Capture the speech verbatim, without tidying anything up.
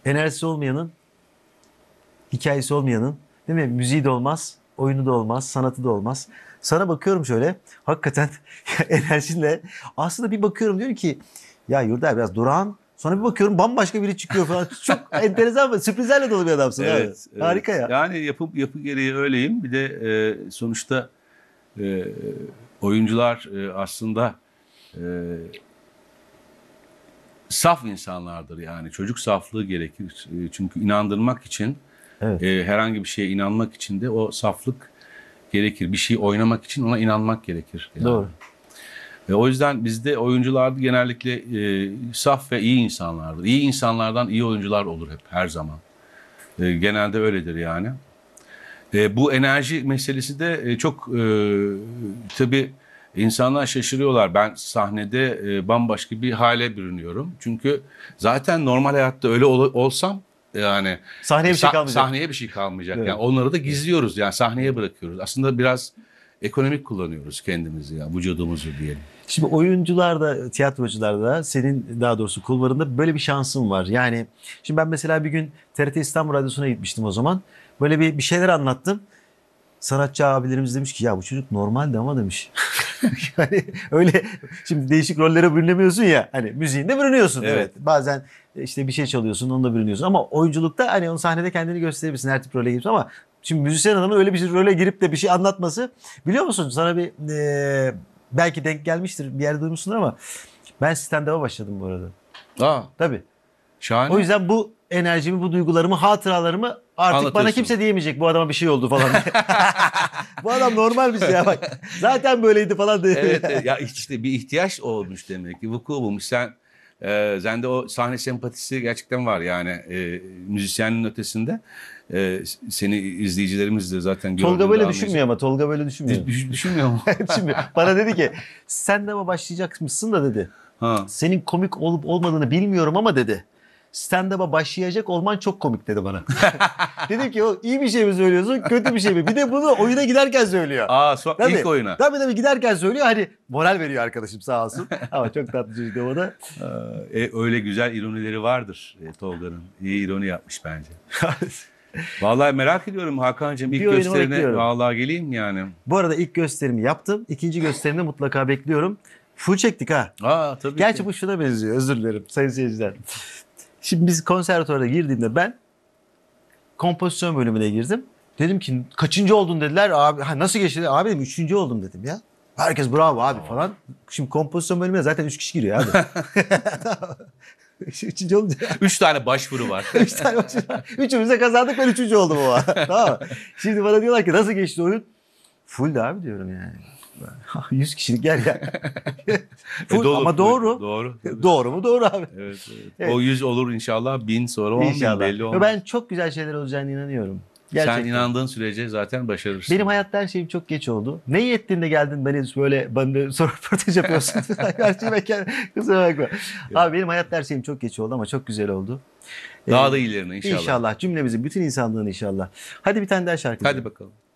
Enerjisi olmayanın, hikayesi olmayanın, değil mi? Müziği de olmaz, oyunu da olmaz, sanatı da olmaz. Sana bakıyorum şöyle, hakikaten enerjinle. Aslında bir bakıyorum diyorum ki, ya Yurda biraz durağan. Sonra bir bakıyorum bambaşka biri çıkıyor falan. Çok enteresan ve sürprizlerle dolu bir adamsın abi. Evet, evet. Harika ya. Yani yapı, yapı gereği öyleyim. Bir de e, sonuçta e, oyuncular e, aslında e, saf insanlardır yani. Çocuk saflığı gerekir. E, çünkü inandırmak için, Evet. e, herhangi bir şeye inanmak için de o saflık gerekir. Bir şey oynamak için ona inanmak gerekir. Yani. Doğru. E, o yüzden bizde oyuncular genellikle e, saf ve iyi insanlardır. İyi insanlardan iyi oyuncular olur hep, her zaman. E, genelde öyledir yani. E, bu enerji meselesi de e, çok e, tabii insanlar şaşırıyorlar. Ben sahnede e, bambaşka bir hale bürünüyorum. Çünkü zaten normal hayatta öyle ol, olsam yani Sahneye bir şey sa- kalmayacak. sahneye bir şey kalmayacak. Evet. Yani onları da gizliyoruz, yani sahneye bırakıyoruz. Aslında biraz ekonomik kullanıyoruz kendimizi, ya vücudumuzu diyelim. Şimdi oyuncularda, tiyatrocularda, senin daha doğrusu kulvarında böyle bir şansın var. Yani şimdi ben mesela bir gün T R T İstanbul Radyosu'na gitmiştim o zaman. Böyle bir, bir şeyler anlattım. Sanatçı abilerimiz demiş ki ya bu çocuk normaldi ama demiş. Yani öyle şimdi değişik rollere bürünemiyorsun ya. Hani müziğinde bürünüyorsun. Evet. Evet. Bazen işte bir şey çalıyorsun, onda bürünüyorsun. Ama oyunculukta hani onun sahnede kendini gösterebilirsin, her tip role girip, ama şimdi müzisyen adamın öyle bir role girip de bir şey anlatması, biliyor musun? Sana bir e, belki denk gelmiştir, bir yerde duymuşsundur ama ben stand-up'a başladım bu arada. Aa, Tabii. şahane. O yüzden bu enerjimi, bu duygularımı, hatıralarımı artık bana Anlatıyorsun. kimse diyemeyecek bu adama bir şey oldu falan diye. Bu adam normalmiş ya bak. Zaten böyleydi falan diye. Evet, evet. Ya işte bir ihtiyaç olmuş demek ki, vuku bulmuş. Sen e, sende o sahne sempatisi gerçekten var yani, e, müzisyenin ötesinde. E, seni izleyicilerimiz de zaten Tolga gördüğünde böyle anlayacak. düşünmüyor ama Tolga böyle düşünmüyor. Düş- düşünmüyor mu? Şimdi bana dedi ki sen de ama başlayacakmışsın da dedi. Ha. Senin komik olup olmadığını bilmiyorum ama dedi. Stand-up'a başlayacak olman çok komik dedi bana. Dedim ki o iyi bir şey mi söylüyorsun, kötü bir şey mi? Bir de bunu oyuna giderken söylüyor. Aa, son, Tabii, ilk oyuna. Tabii tabii giderken söylüyor. Hani moral veriyor arkadaşım, sağ olsun. Ama çok tatlı çocuk o da. E, öyle güzel ironileri vardır e, Tolga'nın. İyi ironi yapmış bence. Vallahi merak ediyorum Hakan'cığım, ilk Bir oyunumu gösterine bekliyorum. vallahi geleyim yani. Bu arada ilk gösterimi yaptım. İkinci gösterimde mutlaka bekliyorum. Full çektik ha. Aa, tabii Gerçi ki. bu şuna benziyor. Özür dilerim sayın seyirciler. Şimdi biz konservatuara girdiğimde ben kompozisyon bölümüne girdim. Dedim ki kaçıncı oldun dediler. Abi ha, nasıl geçti? Abi dedim üçüncü oldum dedim ya. Herkes bravo abi falan. Şimdi kompozisyon bölümüne zaten üç kişi giriyor abi. Üçüncü olunca. Üç tane başvuru var. Üç tane maçı var. Üçümüz de kazandık, ben üçüncü oldum o. Tamam mı? Şimdi bana diyorlar ki nasıl geçti oyun? Full de abi diyorum yani. yüz kişilik yer ya. Full, E, dolu, ama full. doğru. Doğru. tabii. Doğru mu? Doğru abi. Evet, evet. Evet. O yüz olur inşallah, bin sonra on bin İnşallah. belli Ve olmaz. ben çok güzel şeyler olacağına inanıyorum. Gerçekten. Sen inandığın sürece zaten başarırsın. Benim hayatta her şeyim çok geç oldu. Ne iyi ettin de geldin beni böyle bana soru röportaj yapıyorsun. Gerçekten kusura bakma. Abi benim hayatta her şeyim çok geç oldu ama çok güzel oldu. Daha Ee, da iyilerine inşallah. İnşallah. Cümlemizin, bütün insanlığın inşallah. Hadi bir tane daha şarkı. Hadi bakalım.